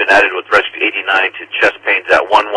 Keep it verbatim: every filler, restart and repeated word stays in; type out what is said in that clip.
been added with Rescue eighty-nine to chest pains at one